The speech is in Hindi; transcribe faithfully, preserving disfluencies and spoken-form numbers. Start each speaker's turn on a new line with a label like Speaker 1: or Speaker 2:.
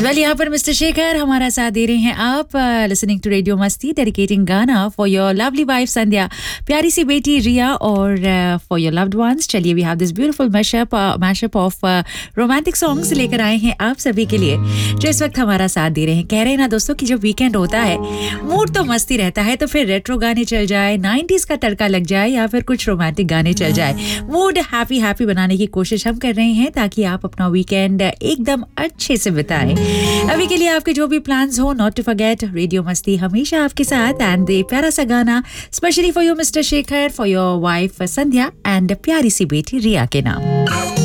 Speaker 1: वेल यहाँ पर मिस्टर शेखर हमारा साथ दे रहे हैं आप लिसनिंग टू रेडियो मस्ती डेडिकेटिंग गाना फॉर योर लवली वाइफ संध्या, प्यारी सी बेटी रिया और फॉर योर लव्ड वंस. चलिए we have this beautiful mashup mashup of romantic songs लेकर आए हैं आप सभी के लिए जो इस वक्त हमारा साथ दे रहे हैं. कह रहे हैं ना दोस्तों कि जब वीकेंड होता है मूड तो मस्ती रहता है, तो फिर रेट्रो गाने चल जाए, नाइंटीज़ का तड़का लग जाए या फिर कुछ रोमांटिक गाने चल जाए. मूड हैप्पी हैप्पी बनाने की कोशिश हम कर रहे हैं ताकि आप अपना वीकेंड एकदम अच्छे से बिताएं. अभी के लिए आपके जो भी प्लान्स हो, नॉट टू फॉरगेट रेडियो मस्ती हमेशा आपके साथ. एंड ये प्यारा सा गाना specially for you mister Shekhar, for your wife Sandhya and प्यारी सी बेटी रिया के नाम.